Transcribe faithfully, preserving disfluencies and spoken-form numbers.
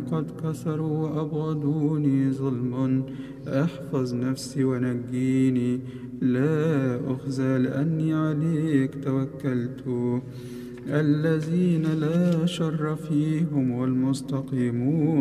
قد كسروا وأبغضوني ظلم. احفظ نفسي ونجيني، لا أخزى لأني عليك توكلت. الذين لا شر فيهم والمستقيمون